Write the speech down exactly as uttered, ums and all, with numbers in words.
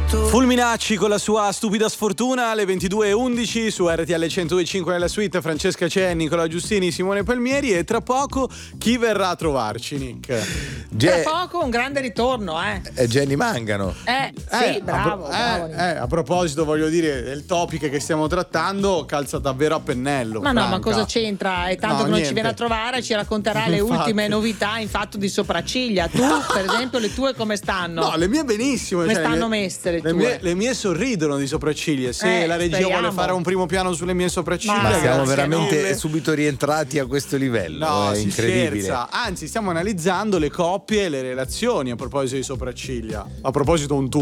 Fulminacci con la sua stupida sfortuna alle ventidue e undici su R T L centodue e cinque nella suite. Francesca Cenni, Nicola Giustini, Simone Palmieri. E tra poco chi verrà a trovarci, Nick? Ge- Tra poco un grande ritorno, eh. È Jenny Mangano. Eh, sì, Eh, bravo, a, pro- bravo. eh, eh, a proposito, voglio dire, del topic che stiamo trattando, calza davvero a pennello. Ma no, Franca. ma cosa c'entra? È tanto No, che non niente. ci viene a trovare, ci racconterà le Infatti. ultime novità in fatto di sopracciglia. Tu, per esempio, le tue come stanno? No, le mie benissimo. Come cioè, stanno le mie, messe le le tue? mie, le mie sorridono di sopracciglia. Se Eh, la regia speriamo. vuole fare un primo piano sulle mie sopracciglia, Ma Ma siamo grazie veramente mille. subito rientrati a questo livello. No, è si incredibile. scherza. Anzi, stiamo analizzando le coppie e le relazioni a proposito di sopracciglia. A proposito un tu